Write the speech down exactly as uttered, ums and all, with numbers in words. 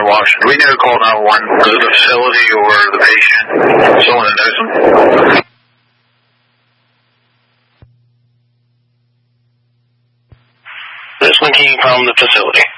Washington. We never called nine one one. Was it the facility or the patient? Someone that knows him? This one came from the facility.